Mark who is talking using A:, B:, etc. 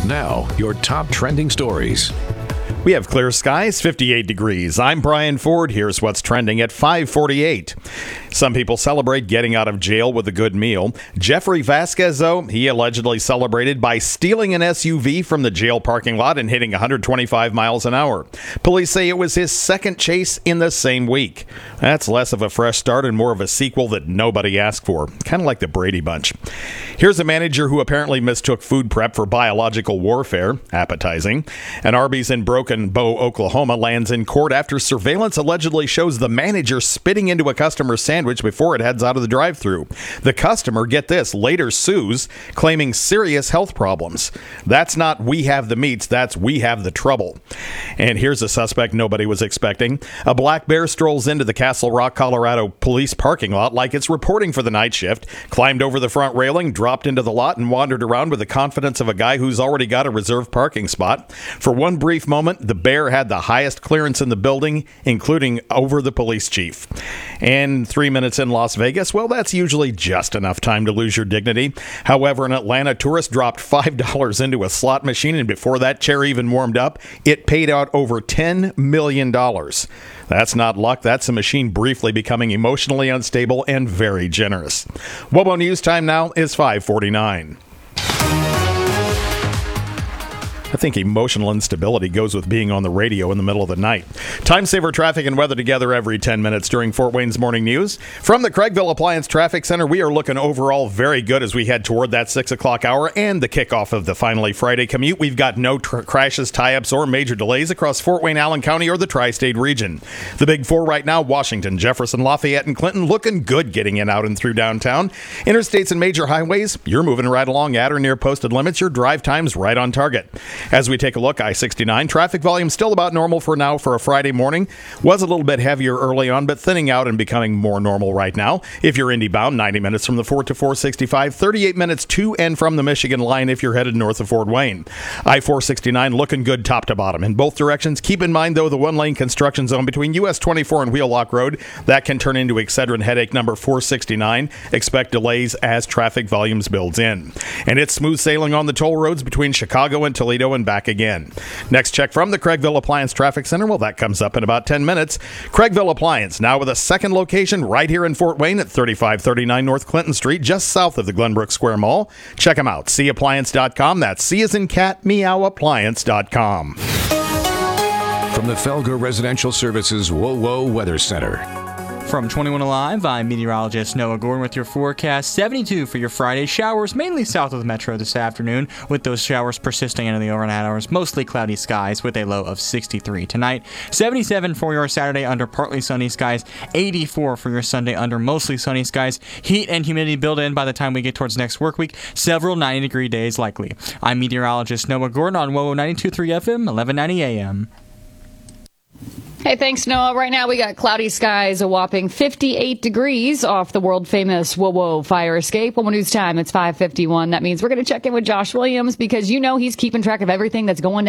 A: Now, your top trending stories.
B: We have clear skies, 58 degrees. I'm Brian Ford. Here's what's trending at 5:48. Some people celebrate getting out of jail with a good meal. Jeffrey Vasquez, though, he allegedly celebrated by stealing an SUV from the jail parking lot and hitting 125 miles an hour. Police say it was his second chase in the same week. That's less of a fresh start and more of a sequel that nobody asked for. Kind of like the Brady Bunch. Here's a manager who apparently mistook food prep for biological warfare. Appetizing. An Arby's in Broken Bow, Oklahoma lands in court after surveillance allegedly shows the manager spitting into a customer's sandwich before it heads out of the drive-thru. The customer, get this, later sues, claiming serious health problems. That's not we have the meats, that's we have the trouble. And here's a suspect nobody was expecting. A black bear strolls into the Castle Rock, Colorado police parking lot like it's reporting for the night shift, climbed over the front railing, dropped into the lot, and wandered around with the confidence of a guy who's already got a reserved parking spot. For one brief moment, the bear had the highest clearance in the building, including over the police chief. And 3 minutes in Las Vegas, well, that's usually just enough time to lose your dignity. However, an Atlanta tourist dropped $5 into a slot machine, and before that chair even warmed up, it paid out over $10 million. That's not luck. That's a machine briefly becoming emotionally unstable and very generous. WOBO News time now is 5:49. I think emotional instability goes with being on the radio in the middle of the night. Time saver traffic and weather together every 10 minutes during Fort Wayne's Morning News. From the Craigville Appliance Traffic Center, we are looking overall very good as we head toward that 6 o'clock hour and the kickoff of the Finally Friday commute. We've got no crashes, tie-ups, or major delays across Fort Wayne, Allen County, or the tri-state region. The big four right now, Washington, Jefferson, Lafayette, and Clinton, looking good getting in out and through downtown. Interstates and major highways, you're moving right along at or near posted limits. Your drive time's right on target. As we take a look, I-69, traffic volume still about normal for now for a Friday morning. Was a little bit heavier early on, but thinning out and becoming more normal right now. If you're Indy bound, 90 minutes from the 4 to 465, 38 minutes to and from the Michigan line if you're headed north of Fort Wayne. I-469 looking good top to bottom in both directions. Keep in mind, though, the one-lane construction zone between US 24 and Wheelock Road, that can turn into Excedrin headache number 469. Expect delays as traffic volumes builds in. And it's smooth sailing on the toll roads between Chicago and Toledo and back again. Next check from the Craigville Appliance Traffic Center. Well, that comes up in about 10 minutes. Craigville Appliance, now with a second location right here in Fort Wayne at 3539 North Clinton Street, just south of the Glenbrook Square Mall. Check them out, cappliance.com. That's C as in cat, meow, appliance.com.
A: From the Felger Residential Services WOWO Weather Center.
C: From 21 Alive, I'm meteorologist Noah Gordon with your forecast. 72 for your Friday. Showers mainly south of the metro this afternoon, with those showers persisting into the overnight hours. Mostly cloudy skies with a low of 63 tonight. 77 for your Saturday under partly sunny skies. 84 for your Sunday under mostly sunny skies. Heat and humidity build in by the time we get towards next work week. Several 90-degree days likely. I'm meteorologist Noah Gordon on WOWO 92.3 FM, 1190 AM.
D: Hey, thanks, Noah. Right now we got cloudy skies, a whopping 58 degrees off the world-famous WOWO fire escape. WOWO News time, it's 5:51. That means we're going to check in with Josh Williams because you know he's keeping track of everything that's going down